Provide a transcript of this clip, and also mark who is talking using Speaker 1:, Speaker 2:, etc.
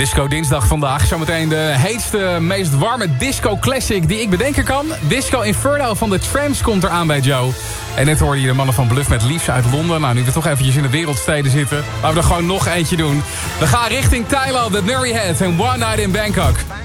Speaker 1: Disco dinsdag vandaag. Zometeen de heetste, meest warme disco classic die ik bedenken kan. Disco Inferno van de Tramps komt eraan bij Joe. En net hoorde je de mannen van Bluff met Liefs uit Londen. Nou, nu we toch eventjes in de wereldsteden zitten, laten we er gewoon nog eentje doen. We gaan richting Thailand, de Nuri Head en One Night in Bangkok.